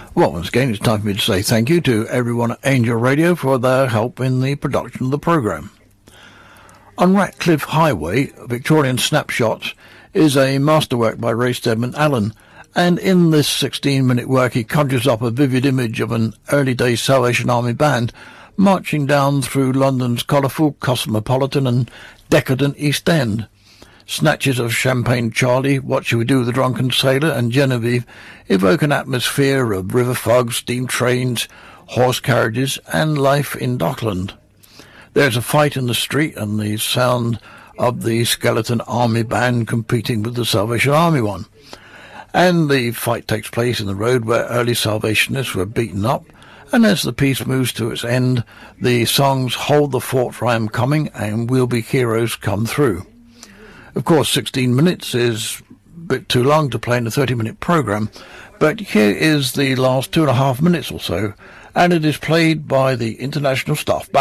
Well, once again, it's time for me to say thank you to everyone at Angel Radio for their help in the production of the programme. On Ratcliffe Highway, Victorian Snapshots is a masterwork by Ray Steadman Allen, and in this 16-minute work he conjures up a vivid image of an early-day Salvation Army band marching down through London's colourful, cosmopolitan and decadent East End. Snatches of Champagne Charlie, What Shall We Do with the Drunken Sailor and Genevieve evoke an atmosphere of river fog, steam trains, horse carriages and life in Dockland. There's a fight in the street and the sound of the Skeleton Army band competing with the Salvation Army one. And the fight takes place in the road where early Salvationists were beaten up, and as the piece moves to its end, the songs Hold the Fort for I Am Coming and We'll Be Heroes come through. Of course, 16 minutes is a bit too long to play in a 30-minute programme, but here is the last 2.5 minutes or so, and it is played by the International Staff Band.